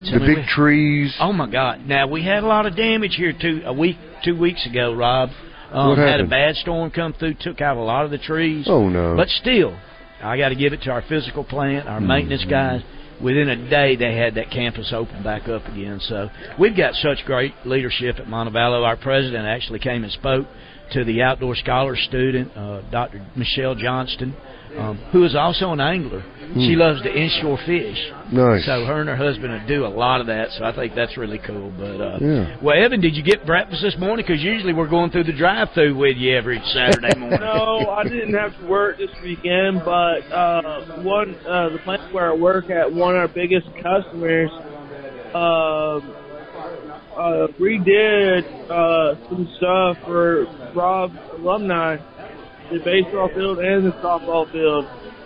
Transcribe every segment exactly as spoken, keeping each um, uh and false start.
The big we, trees. Oh, my God. Now, we had a lot of damage here two, a week, two weeks ago, Rob. Um, what happened? Had a bad storm come through, took out a lot of the trees. Oh, no. But still, I got to give it to our physical plant, our mm-hmm. maintenance guys. Within a day, they had that campus open back up again. So we've got such great leadership at Montevallo. Our president actually came and spoke to the outdoor scholar student, uh, Doctor Michelle Johnston, um, who is also an angler. Mm. She loves to inshore fish. Nice. So her and her husband do a lot of that, so I think that's really cool. But uh, yeah. Well, Evan, did you get breakfast this morning? Because usually we're going through the drive-thru with you every Saturday morning. No, I didn't have to work this weekend, but uh, one uh, the plant where I work at, one of our biggest customers, uh, uh, redid uh, some stuff for Rob's alumni, the baseball field and the softball field.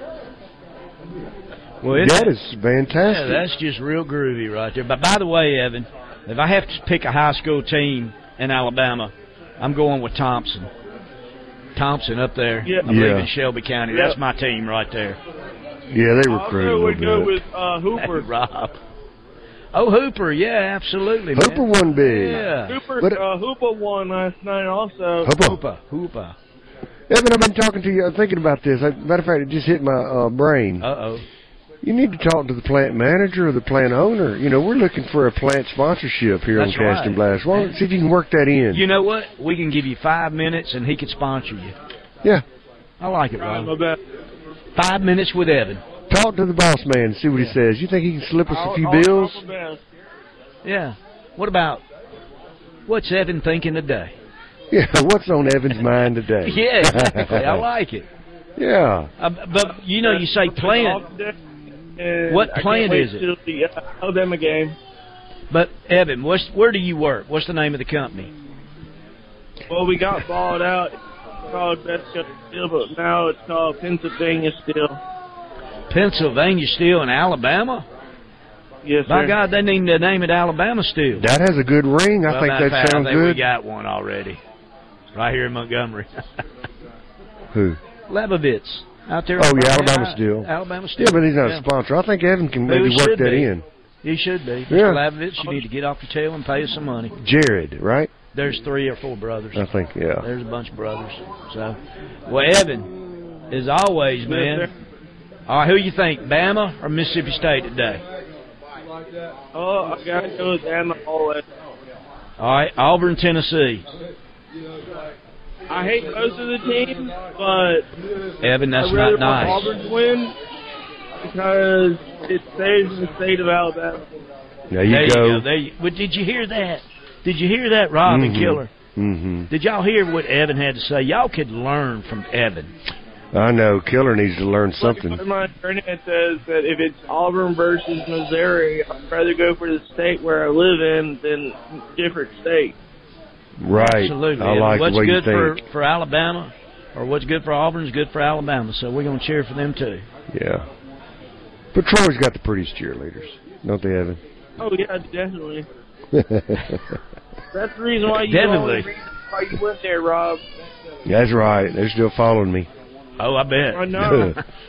Well, that is fantastic. Yeah, that's just real groovy right there. But by the way, Evan, if I have to pick a high school team in Alabama, I'm going with Thompson. Thompson up there, yeah. I believe yeah. in Shelby County. Yeah. That's my team right there. Yeah, they recruit a little bit. I would go with uh, Hooper. Rob. Oh, Hooper, yeah, absolutely. Hooper man. won big. Yeah. Hooper, but, uh, Hooper won last night also. Hooper. Hooper. Hooper. Evan, I've been talking to you, I'm thinking about this. As a matter of fact, it just hit my uh, brain. Uh-oh. You need to talk to the plant manager or the plant owner. You know, we're looking for a plant sponsorship here That's on Cast right. and Blast. Well, see if you can work that in. You know what? We can give you five minutes, and he can sponsor you. Yeah. I like it, Rob. My bad. Five minutes with Evan. Talk to the boss man and see what he says. You think he can slip us I'll, a few I'll, bills? I'll yeah. What about, what's Evan thinking today? Yeah, what's on Evan's mind today? Yeah, exactly. I like it. Yeah. Uh, but, you know, you say plant. What plant is it? The uh, Alabama game. But, Evan, what's, where do you work? What's the name of the company? Well, we got bought out. It's called Best Steel, but now it's called Pennsylvania Steel. Pennsylvania Steel in Alabama? Yes, By sir. God, they need to name it Alabama Steel. That has a good ring. I well, think that fact, sounds I think good. we got one already. Right here in Montgomery. Who? Lebovitz. Out there. Oh, yeah, Alabama, Alabama Steel. Alabama Steel. Yeah, but he's not yeah. a sponsor. I think Evan can maybe He work that be. in. He should be. Yeah. Mister Lebovitz, you need to get off your tail and pay us some money. Jared, right? There's three or four brothers. I think, yeah. There's a bunch of brothers. So, well, Evan, as always, man. All right, who you think, Bama or Mississippi State today? Oh, I got to go with Bama always. All right, Auburn, Tennessee. I hate most of the teams, but Evan, that's I really not nice. want Auburn to win because it stays in the state of Alabama. There you there go. You go. There you, but did you hear that? Did you hear that, Rob mm-hmm. and Killer? Mm-hmm. Did y'all hear what Evan had to say? Y'all could learn from Evan. I know. Killer needs to learn something. My internet says that if it's Auburn versus Missouri, I'd rather go for the state where I live in than different state. Right. Absolutely. I like what's the way good you think. for, for Alabama, or what's good for Auburn is good for Alabama, so we're going to cheer for them too. Yeah. But Troy's got the prettiest cheerleaders, don't they, Evan? Oh, yeah, definitely. That's the reason why you, definitely. The reason why you went there, Rob. That's right. They're still following me. Oh, I bet. I know.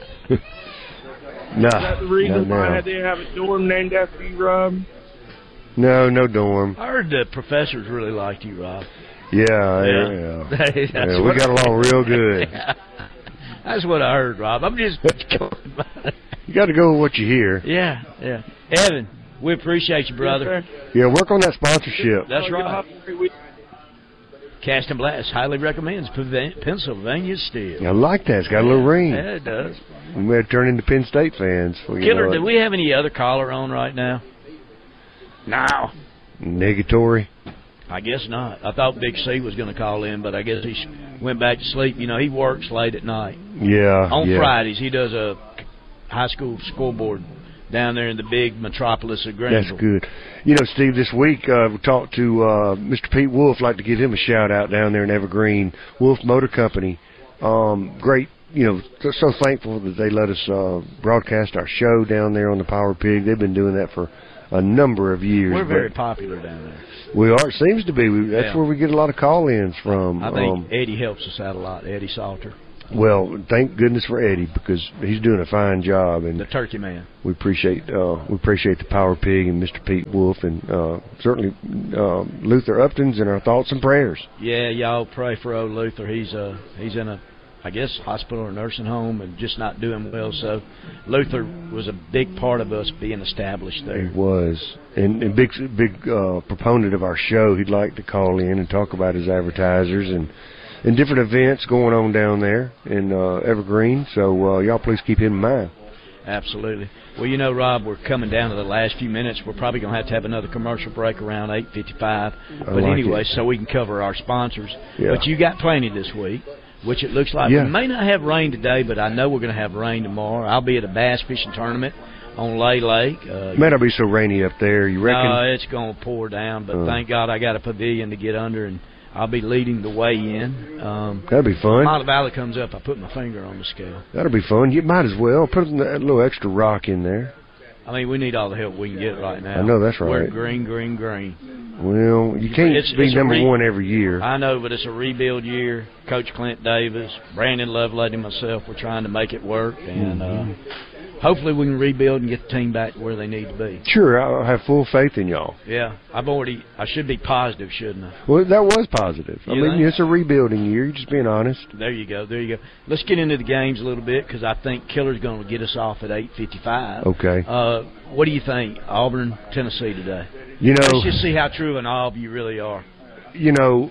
No. Is that the reason no, why no. I didn't have a dorm named after you, Rob? No, no dorm. I heard the professors really liked you, Rob. Yeah, Yeah. yeah. yeah. That's yeah we what got I- along real good. Yeah. That's what I heard, Rob. I'm just going by. You got to go with what you hear. Yeah, yeah. Evan, we appreciate you, brother. Yes, Yeah, work on that sponsorship. That's Oh, right. y'all have a great week. Cast and Blast highly recommends Penn- Pennsylvania Steel. I like that. It's got a little ring. Yeah, it does. We may have turned into Penn State fans. Well, you Killer, know do it. we have any other caller on right now? No. Negatory. I guess not. I thought Big C was going to call in, but I guess he sh- went back to sleep. You know, he works late at night. Yeah. On yeah. Fridays, he does a high school scoreboard down there in the big metropolis of Greenville. That's good. You know, Steve, this week uh, we talked to uh, Mister Pete Wolf. I'd like to give him a shout-out down there in Evergreen. Wolf Motor Company. Um, great, you know, so, so thankful that they let us uh, broadcast our show down there on the Power Pig. They've been doing that for a number of years. We're very popular down there. We are. It seems to be. We, that's Yeah. where we get a lot of call-ins from. I think um, Eddie helps us out a lot, Eddie Salter. Well, thank goodness for Eddie, because he's doing a fine job, and the turkey man. We appreciate uh, we appreciate the Power Pig and Mister Pete Wolf, and uh, certainly uh, Luther Upton's in our thoughts and prayers. Yeah, y'all pray for old Luther. He's uh he's in a, I guess, hospital or nursing home and just not doing well. So Luther was a big part of us being established there. He was, and, and big big uh, proponent of our show. He'd like to call in and talk about his advertisers and. and different events going on down there in uh, Evergreen, so uh, y'all please keep him in mind. Absolutely. Well, you know, Rob, we're coming down to the last few minutes. We're probably going to have to have another commercial break around eight fifty-five. But like anyway, it. so we can cover our sponsors. Yeah. But you got plenty this week, which it looks like. Yeah. We may not have rain today, but I know we're going to have rain tomorrow. I'll be at a bass fishing tournament on Lay Lake. Uh, May not be so rainy up there, you reckon? No, it's going to pour down, but uh. thank God I got a pavilion to get under, and I'll be leading the way in. Um, That'll be fun. Mile Valley comes up, I put my finger on the scale. That'll be fun. You might as well put a little extra rock in there. I mean, we need all the help we can get right now. I know that's right. We're green, green, green. Well, you can't it's, be it's number re- one every year. I know, but it's a rebuild year. Coach Clint Davis, Brandon Lovelady, and myself, we're trying to make it work, and mm-hmm. uh, hopefully we can rebuild and get the team back to where they need to be. Sure, I have full faith in y'all. Yeah, I've already. I should be positive, shouldn't I? Well, that was positive. I You mean, think? it's a rebuilding year. You're just being honest. There you go. There you go. Let's get into the games a little bit, because I think Killer's going to get us off at eight fifty-five. Okay. Uh, what do you think, Auburn, Tennessee today? You know, let's just see how true of an Aub you really are. You know,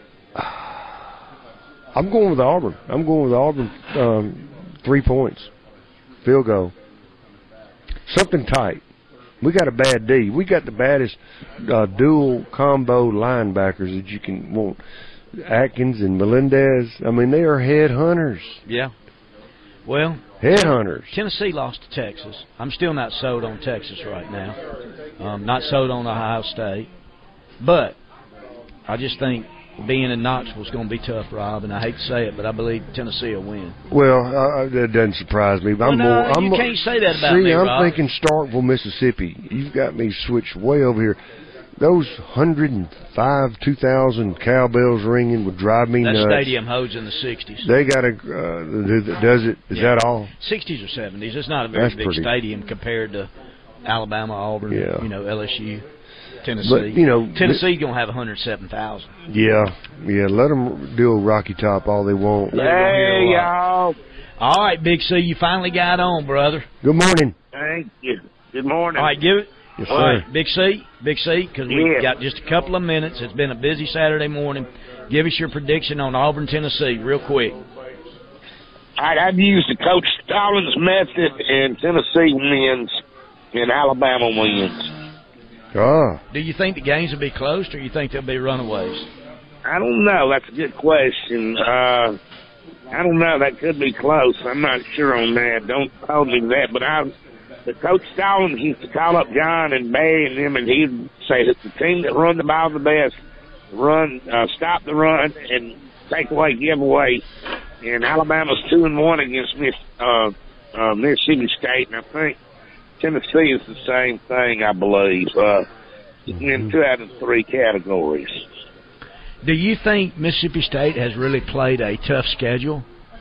I'm going with Auburn. I'm going with Auburn. Um, three points, field goal, something tight. We got a bad D. We got the baddest uh, dual combo linebackers that you can want. Atkins and Melendez. I mean, they are headhunters. Yeah. Well, headhunters. Tennessee lost to Texas. I'm still not sold on Texas right now. Um, not sold on Ohio State. But I just think being in Knoxville is going to be tough, Rob, and I hate to say it, but I believe Tennessee will win. Well, uh, that doesn't surprise me. Well, I'm no, more, I'm you more, can't say that about see, me, I'm Rob. thinking Starkville, Mississippi. You've got me switched way over here. Those one hundred five, two thousand cowbells ringing would drive me that nuts. That stadium holds in the sixties. They got a, uh, does it, is yeah. that all? sixties or seventies. It's not a very That's big pretty. stadium compared to Alabama, Auburn, yeah. you know, L S U, Tennessee. But, you know, Tennessee's going to have one hundred seven thousand. Yeah, yeah, let them do a Rocky Top all they want. Hey, y'all. All right, Big C, you finally got on, brother. Good morning. Thank you. Good morning. All right, give it. Yes, All sir. right, Big C, Big C, because we've Yeah. got just a couple of minutes. It's been a busy Saturday morning. Give us your prediction on Auburn, Tennessee, real quick. I'd, I'd use the Coach Stallings method, and Tennessee wins, and Alabama wins. Ah, Do you think the games will be close, or you think they'll be runaways? I don't know. That's a good question. Uh, I don't know. That could be close. I'm not sure on that. Don't hold me to that. But I, the Coach Stallings used to call up John and Barry and them, and he'd say that the team that run the ball the best, run, uh, stop the run, and take away giveaway. And Alabama's two and one against Miss, uh, uh, Mississippi State, and I think Tennessee is the same thing. I believe uh, in two out of three categories. Do you think Mississippi State has really played a tough schedule?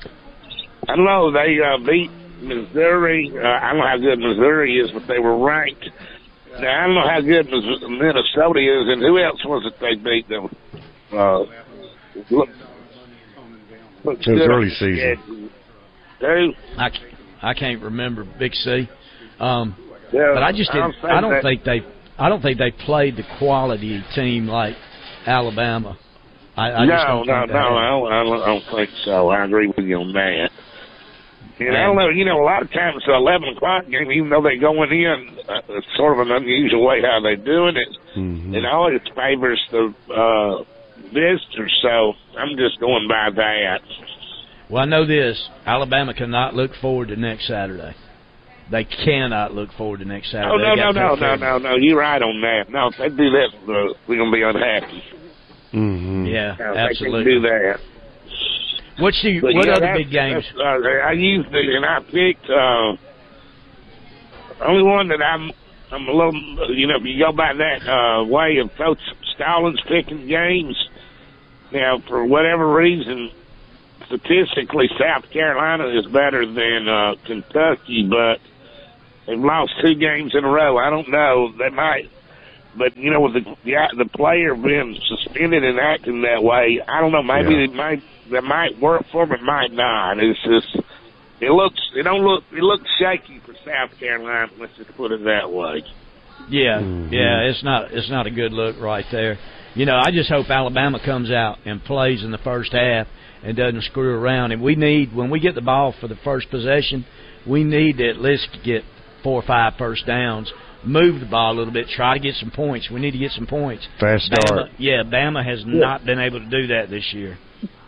I don't know. They uh, beat Missouri. Uh, I don't know how good Missouri is, but they were ranked. Now, I don't know how good Minnesota is, and who else was it they beat them? Uh, look, it was early season. Who? I, I can't remember, Big C. Um, Yeah, but I just didn't. I don't that. think they. I don't think they played the quality team like Alabama. I, I no, just don't no, think no, they I have. don't, I, don't, I don't think so. I agree with you on that. And I don't know, you know, a lot of times the eleven o'clock game, even though they're going in, uh, it's sort of an unusual way how they're doing it. Mm-hmm. It always favors the uh, visitors, so I'm just going by that. Well, I know this. Alabama cannot look forward to next Saturday. They cannot look forward to next Saturday. Oh, no, They no, got no, to no, take care no, of no. You're right on that. No, if they do that, uh, we're going to be unhappy. Mm-hmm. it. Yeah, No, absolutely. They can do that. What's the, But, what yeah, other that's- big games? that's, Uh, I used it, and I picked uh, only one that I'm I'm a little, you know, if you go by that uh, way of Coach Stallings picking games, now, for whatever reason, statistically South Carolina is better than uh, Kentucky, but they've lost two games in a row. I don't know. They might, but you know, with the the player being suspended and acting that way, I don't know. Maybe Yeah. it might that might work for them. It might not. It's just it looks it don't look it looks shaky for South Carolina. Let's just put it that way. Yeah, Mm-hmm. yeah, it's not it's not a good look right there. You know, I just hope Alabama comes out and plays in the first half and doesn't screw around. And we need, when we get the ball for the first possession, we need to at least get four or five first downs, move the ball a little bit, try to get some points. We need to get some points. Fast start. Bama, yeah, Bama has not been able to do that this year.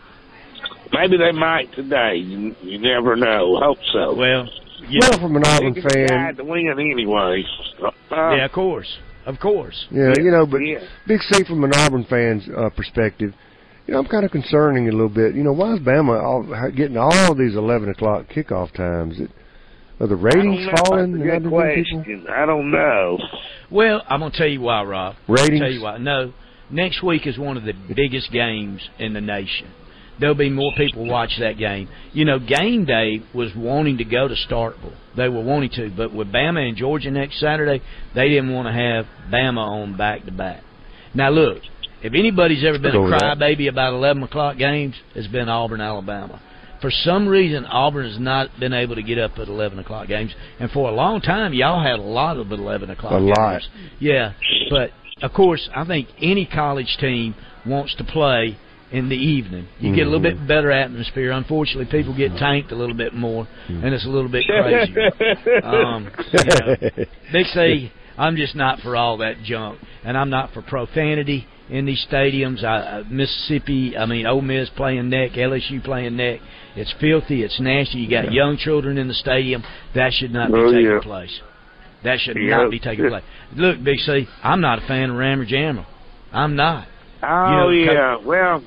Maybe they might today. You, you never know. Hope so. Well, yeah, Well, from an Auburn They can fan, decide to win anyway. Uh, yeah, of course, of course. yeah, you know, but Yeah. Big C, from an Auburn fan's uh, perspective, you know, I'm kind of concerning a little bit. You know, why is Bama all, getting all these eleven o'clock kickoff times? It, are the ratings I don't know. falling? That's a and good other people? question. I don't know. Well, I'm gonna tell you why, Rob. Ratings? I'll tell you why. No, next week is one of the biggest games in the nation. There'll be more people watch that game. You know, game day was wanting to go to Starkville. They were wanting to, but with Bama and Georgia next Saturday, they didn't want to have Bama on back-to-back. Now, look, if anybody's ever been a Go with that. crybaby about eleven o'clock games, it's been Auburn, Alabama. For some reason, Auburn has not been able to get up at eleven o'clock games. And for a long time, y'all had a lot of eleven o'clock A games. lot. Yeah, but, of course, I think any college team wants to play in the evening. You get a little Mm-hmm. bit better atmosphere. Unfortunately, people get tanked a little bit more, and it's a little bit crazier. um, you know, Big C, I'm just not for all that junk, and I'm not for profanity in these stadiums. I, I, Mississippi, I mean, Ole Miss playing neck, L S U playing neck. It's filthy. It's nasty. You got young children in the stadium. That should not be Oh, taking yeah. place. That should Yeah. not be taking place. Look, Big C, I'm not a fan of Rammer Jammer. I'm not. Oh, You know, yeah. Well,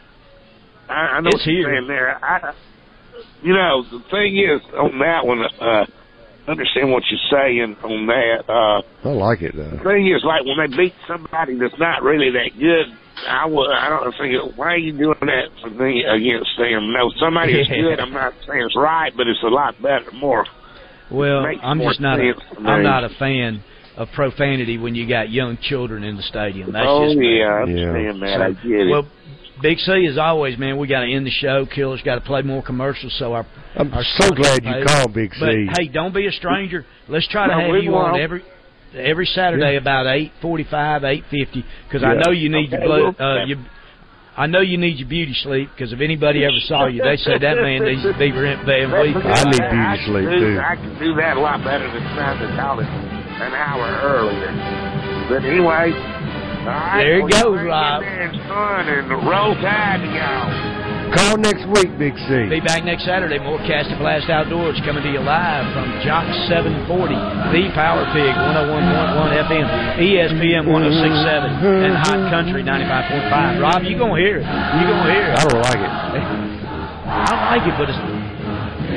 I, I know It's what you're here. saying there. I, you know, the thing is, on that one, uh, understand what you're saying on that. Uh, I like it, though. the thing is, like, when they beat somebody that's not really that good, I, would, I don't think, why are you doing that for me against them? No, somebody that's good, I'm not saying it's right, but it's a lot better, more. Well, Makes I'm more just not. A, sense to I'm me. not a fan of profanity when you got young children in the stadium. That's oh, just me. yeah, I understand that. I get it. Well, Big C, as always, man, we got to end the show. Killer's got to play more commercials, so our I'm our so sponsors glad you pay. called, Big C. But hey, don't be a stranger. Let's try to No, have we you on won't. every every Saturday about eight forty-five, eight fifty, because I Yeah. know you need Okay, your blood. well, Uh, your, I know you need your beauty sleep, because if anybody ever saw you, they say that man needs to be Van Week. I need beauty I can sleep, do, too. I can do that a lot better than trying to call it an hour earlier. But anyway, all right, There you well, go, hang in Rob. there and fun and roll tide to y'all. Call next week, Big C. Be back next Saturday. More Cast and Blast Outdoors coming to you live from Jock seven forty, the Power Pig one oh one point one F M, E S P N one oh six point seven, and Hot Country ninety-five point five. Rob, you gonna hear it. You gonna hear it. I don't like it. I like it, but it's